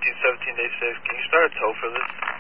17 day 6. Can you start a tow for this?